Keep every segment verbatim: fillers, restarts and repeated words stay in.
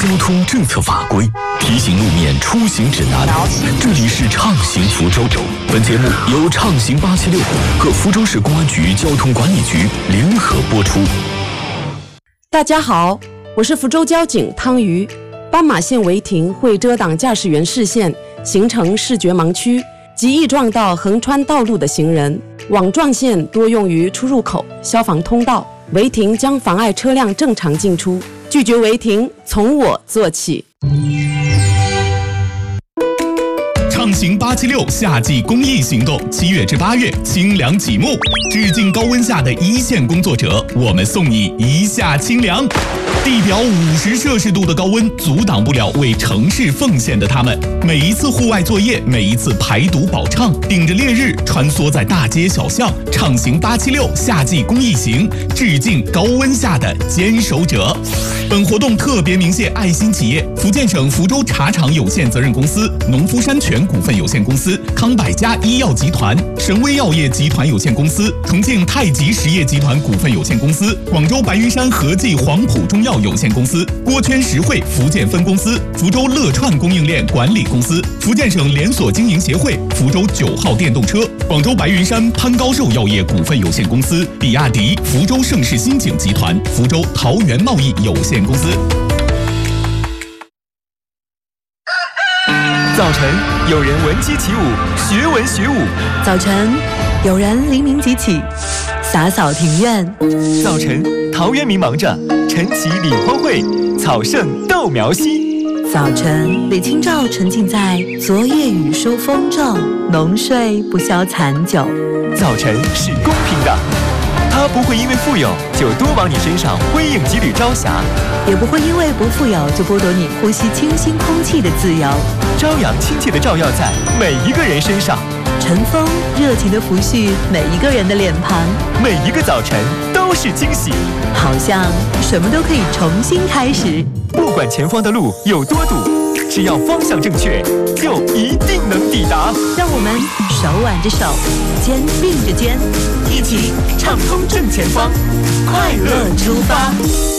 交通政策法规，提醒路面出行指南。这里是畅行福州。本节目由畅行八七六和福州市公安局交通管理局联合播出。 大家好，我是福州交警汤瑜。斑马线违停会遮挡驾驶员视线，形成视觉盲区，极易撞到横穿道路的行人。网状线多用于出入口、消防通道，违停将妨碍车辆正常进出。拒绝违停，从我做起。 畅行八七六夏季公益行动，七月至八月清凉启幕，致敬高温下的一线工作者，我们送你一夏清凉。地表五十摄氏度的高温阻挡不了为城市奉献的他们，每一次户外作业，每一次排毒保畅，顶着烈日穿梭在大街小巷，畅行八七六夏季公益行，致敬高温下的坚守者。本活动特别鸣谢爱心企业福建省福州茶厂有限责任公司、农夫山泉股份有限公司、康百家医药集团、神威药业集团有限公司、重庆太极实业集团股份有限公司、广州白云山和记黄埔中药有限公司、锅圈实惠福建分公司、福州乐串供应链管理公司、福建省连锁经营协会、福州九号电动车、广州白云山潘高寿药业股份有限公司、比亚迪、福州盛世新景集团、福州桃园贸易有限公司。 早晨，有人闻鸡起舞，学文学武； 早晨，有人黎明即起，洒扫庭院； 早晨，陶渊明忙着晨起理荒秽，草盛豆苗稀； 早晨，李清照沉浸在昨夜雨疏风骤，浓睡不消残酒。 早晨是公平的，它不会因为富有就多往你身上辉映几缕朝霞， 也不会因为不富有就剥夺你呼吸清新空气的自由。 朝阳亲切地照耀在每一个人身上， 晨风热情地拂去每一个人的脸庞， 每一个早晨都是惊喜， 好像什么都可以重新开始。 不管前方的路有多堵，只要方向正确，就一定能抵达。 让我们手挽着手，肩并着肩，一起畅通正前方，快乐出发。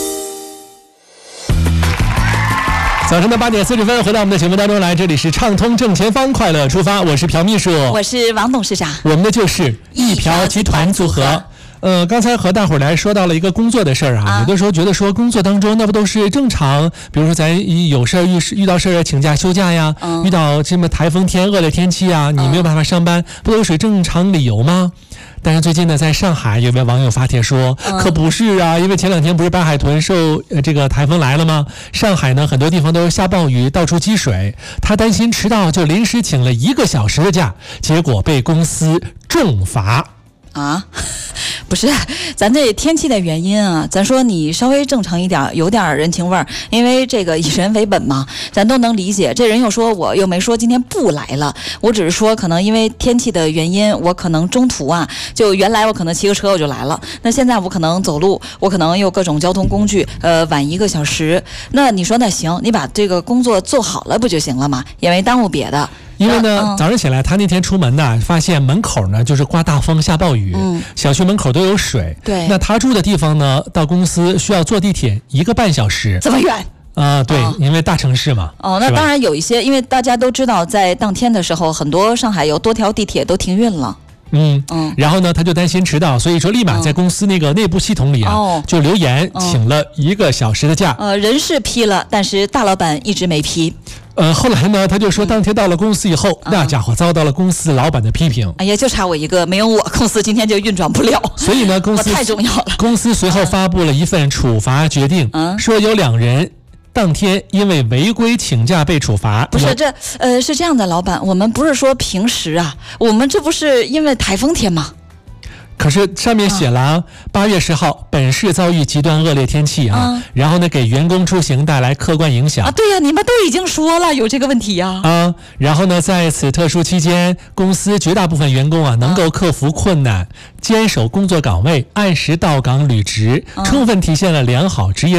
早晨的八点四十分，回到我们的节目当中来，这里是畅通正前方，快乐出发，我是朴秘书， 我是王董事长， 我们的就是一朴集团组合。呃，刚才和大伙儿来说到了一个工作的事儿啊，啊有的时候觉得说工作当中那不都是正常，比如说咱有事儿遇遇到事儿请假休假呀，嗯、遇到这么台风天恶劣天气啊，你没有办法上班，嗯、不都属于正常理由吗？但是最近呢，在上海有位网友发帖说，嗯、可不是啊，因为前两天不是白海豚受、呃、这个台风来了吗？上海呢很多地方都是下暴雨，到处积水，他担心迟到，就临时请了一个小时的假，结果被公司重罚。 啊，不是，咱这天气的原因啊，咱说你稍微正常一点，有点人情味儿，因为这个以人为本嘛，咱都能理解。这人又说我又没说今天不来了，我只是说可能因为天气的原因，我可能中途啊，就原来我可能骑个车我就来了，那现在我可能走路，我可能有各种交通工具，呃，晚一个小时。那你说那行，你把这个工作做好了不就行了吗？也没耽误别的。 因为呢、嗯、早上起来他那天出门呢，发现门口呢就是刮大风下暴雨、嗯、小区门口都有水，对，那他住的地方呢到公司需要坐地铁一个半小时， 这么远啊、呃，对、哦，因为大城市嘛。 哦，那当然有一些，因为大家都知道在当天的时候很多上海有多条地铁都停运了， 嗯嗯，然后呢他就担心迟到，所以说立马在公司那个内部系统里啊、哦、就留言请了一个小时的假、 呃人事批了，但是大老板一直没批。 呃，后来呢，他就说当天到了公司以后，嗯、那家伙遭到了公司老板的批评。 哎呀，就差我一个，没有我，公司今天就运转不了。 所以呢，公司太重要了。 公司随后发布了一份处罚决定，嗯、说有两人当天因为违规请假被处罚。 不是这，呃，是这样的，老板，我们不是说平时啊，我们这不是因为台风天吗？ 可是上面写了八月十号本市遭遇极端恶劣天气啊、嗯、然后呢给员工出行带来客观影响啊。对呀、啊、你们都已经说了有这个问题呀 啊, 啊然后呢在此特殊期间，公司绝大部分员工啊能够克服困难、啊、坚守工作岗位，按时到岗履职、啊、充分体现了良好职业